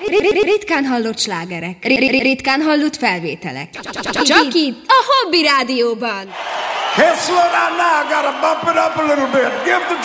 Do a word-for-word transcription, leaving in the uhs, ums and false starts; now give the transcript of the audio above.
Ritkán hallott slágerek, ritkán hallott felvételek. Csak itt, a Hobby Rádióban. Can't slow down now, gotta bump it up a little bit. Give the